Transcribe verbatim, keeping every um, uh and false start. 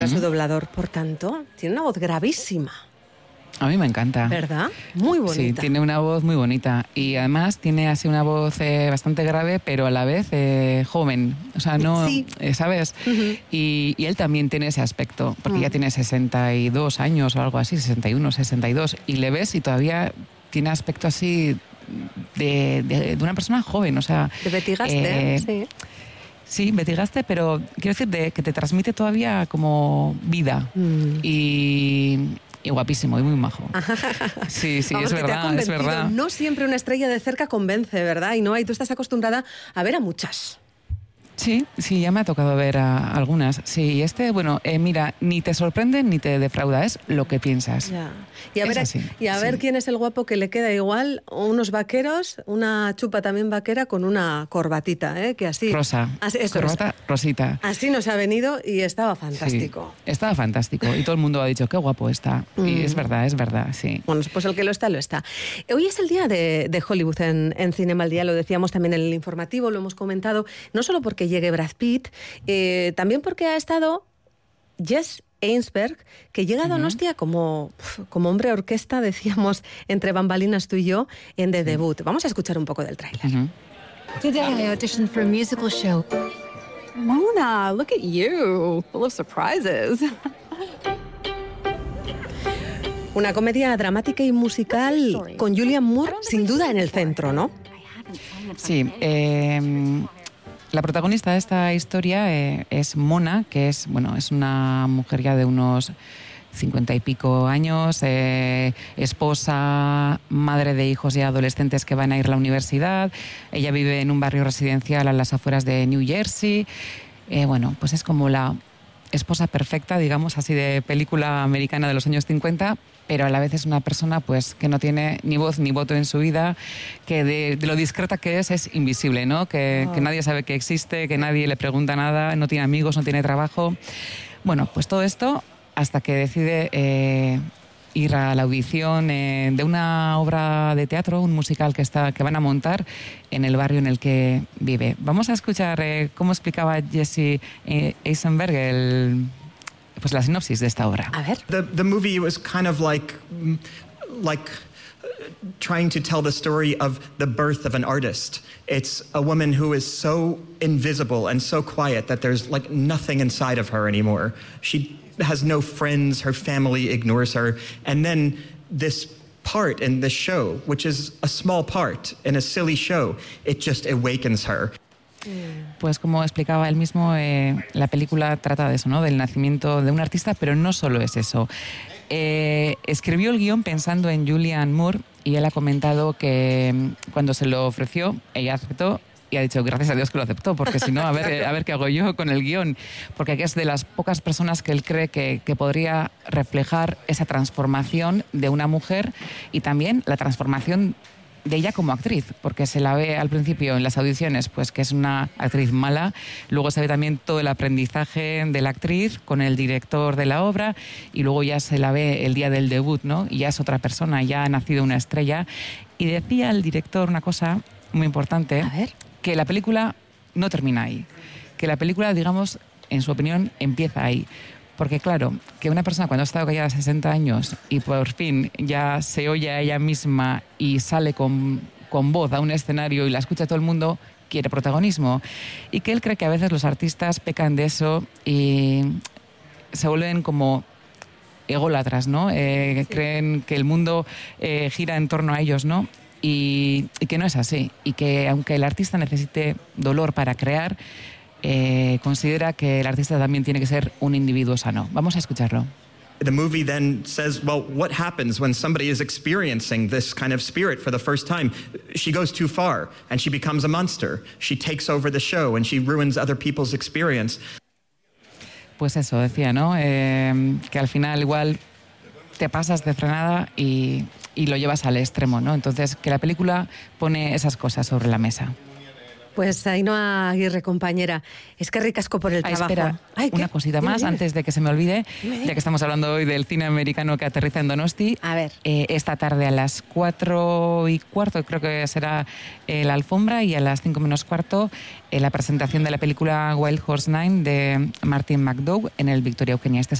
A su doblador, por tanto, tiene una voz gravísima. A mí me encanta. ¿Verdad? Muy bonita. Sí, tiene una voz muy bonita. Y además tiene así una voz eh, bastante grave, pero a la vez eh, joven. O sea, no... Sí. Eh, ¿Sabes? Uh-huh. y, y él también tiene ese aspecto, porque uh-huh. ya tiene sesenta y dos años o algo así, sesenta y uno, sesenta y dos. Y le ves y todavía tiene aspecto así de, de, de una persona joven. O sea... De Betty Gaste, eh, sí. Sí, Betty Gaste, pero quiero decir de, que te transmite todavía como vida. Mm. Y... Y guapísimo, y muy majo. Sí, sí, Vamos, es verdad, es verdad. No siempre una estrella de cerca convence, ¿verdad? Y no, y tú estás acostumbrada a ver a muchas. Sí, sí, ya me ha tocado ver a algunas. Sí, este, bueno, eh, mira, ni te sorprende ni te defrauda, es lo que piensas. Ya. Y a, ver, así, y a sí. ver quién es el guapo que le queda igual, unos vaqueros, una chupa también vaquera con una corbatita, ¿eh? Que así... Rosa, así, eso, corbata eso. rosita. Así nos ha venido y estaba fantástico. Sí, estaba fantástico y todo el mundo ha dicho, qué guapo está. Mm. Y es verdad, es verdad, sí. Bueno, pues el que lo está, lo está. Hoy es el día de, de Hollywood en, en Cinema al Día, lo decíamos también en el informativo, lo hemos comentado, no solo porque llegue Brad Pitt, Eh, también porque ha estado Jesse Eisenberg, que llega a Donostia uh-huh. como, como hombre orquesta, decíamos, entre bambalinas tú y yo, en The Debut. Vamos a escuchar un poco del tráiler. Uh-huh. Today I auditioned for a musical show. Mona, look at you, full of surprises. Una comedia dramática y musical con Julianne Moore, sin duda, en el centro, ¿no? Sí, eh... La protagonista de esta historia eh, es Mona, que es, bueno, es una mujer ya de unos cincuenta y pico años, eh, esposa, madre de hijos ya adolescentes que van a ir a la universidad. Ella vive en un barrio residencial a las afueras de New Jersey. Eh, bueno, pues es como la esposa perfecta, digamos, así de película americana de los años cincuenta, pero a la vez es una persona pues que no tiene ni voz ni voto en su vida, que de, de lo discreta que es, es invisible, ¿no? Que, oh. que nadie sabe que existe, que nadie le pregunta nada, no tiene amigos, no tiene trabajo. Bueno, pues todo esto hasta que decide eh, ir a la audición eh, de una obra de teatro, un musical que, está, que van a montar en el barrio en el que vive. Vamos a escuchar eh, cómo explicaba Jesse eh, Eisenberg el... pues la sinopsis de esta obra. A ver. The, the movie was kind of like, like trying to tell the story of the birth of an artist. It's a woman who is so invisible and so quiet that there's like nothing inside of her anymore. She has no friends, her family ignores her, and then this part in this show, which is a small part in a silly show, it just awakens her. Pues como explicaba él mismo, eh, la película trata de eso, ¿no? Del nacimiento de un artista, pero no solo es eso. Eh, escribió el guión pensando en Julianne Moore y él ha comentado que cuando se lo ofreció, ella aceptó y ha dicho gracias a Dios que lo aceptó, porque si no, a ver, eh, a ver qué hago yo con el guión. Porque aquí es de las pocas personas que él cree que, que podría reflejar esa transformación de una mujer y también la transformación de ella como actriz, porque se la ve al principio en las audiciones pues que es una actriz mala, luego se ve también todo el aprendizaje de la actriz con el director de la obra y luego ya se la ve el día del debut, ¿no? Y ya es otra persona, ya ha nacido una estrella. Y decía el director una cosa muy importante, a ver, que la película no termina ahí, que la película, digamos, en su opinión, empieza ahí. Porque claro, que una persona cuando ha estado callada sesenta años y por fin ya se oye a ella misma y sale con, con voz a un escenario y la escucha todo el mundo, quiere protagonismo. Y que él cree que a veces los artistas pecan de eso y se vuelven como ególatras, ¿no? Eh, sí. Creen que el mundo eh, gira en torno a ellos, ¿no? Y, y que no es así. Y que aunque el artista necesite dolor para crear, Eh, considera que el artista también tiene que ser un individuo sano. Vamos a escucharlo. The movie then says, well, what happens when somebody is experiencing this kind of spirit for the first time? She goes too far and she becomes a monster. She takes over the show and she ruins other people's experience. Pues eso, decía, ¿no? Eh, que al final igual te pasas de frenada y, y lo llevas al extremo, ¿no? Entonces, que la película pone esas cosas sobre la mesa. Pues Ainhoa Aguirre, compañera, es que ricasco por el Ah, trabajo. espera, Ay, ¿qué? una cosita Dime, más dime. antes de que se me olvide, Dime, dime. ya que estamos hablando hoy del cine americano que aterriza en Donosti. A ver. Eh, esta tarde a las cuatro y cuarto creo que será eh, la alfombra, y a las cinco menos cuarto eh, la presentación de la película Wild Horse Nine de Martin McDough en el Victoria Eugenia. Este